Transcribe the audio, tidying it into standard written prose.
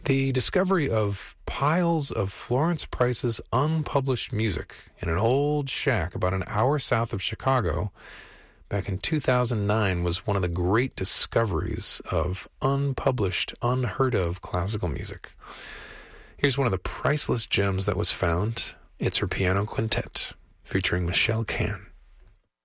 The discovery of piles of Florence Price's unpublished music in an old shack about an hour south of Chicago back in 2009 was one of the great discoveries of unpublished, unheard of classical music. Here's one of the priceless gems that was found. It's her piano quintet featuring Michelle Can.